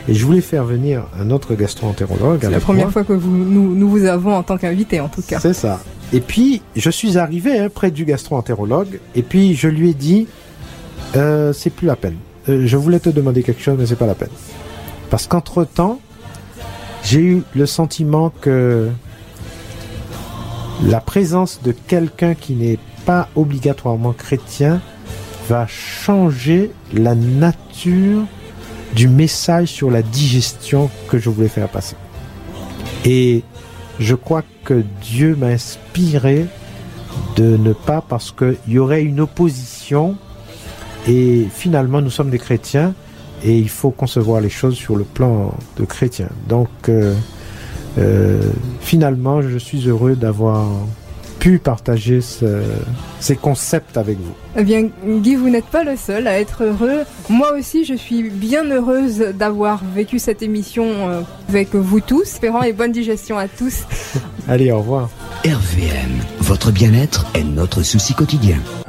Et je voulais faire venir un autre gastro-entérologue. C'est la première fois que nous vous avons en tant qu'invité, en tout cas. C'est ça. Et puis, je suis arrivé près du gastro-entérologue, et puis je lui ai dit, c'est plus la peine. Je voulais te demander quelque chose, mais c'est pas la peine. Parce qu'entre-temps, j'ai eu le sentiment que la présence de quelqu'un qui n'est pas obligatoirement chrétien va changer la nature du message sur la digestion que je voulais faire passer. Et je crois que Dieu m'a inspiré de ne pas, parce qu'il y aurait une opposition, et finalement nous sommes des chrétiens et il faut concevoir les choses sur le plan de chrétien. Donc finalement je suis heureux d'avoir pu partager ces concepts avec vous. Eh bien, Guy, vous n'êtes pas le seul à être heureux. Moi aussi, je suis bien heureuse d'avoir vécu cette émission avec vous tous. Espérant et bonne digestion à tous. Allez, au revoir. RVM, votre bien-être est notre souci quotidien.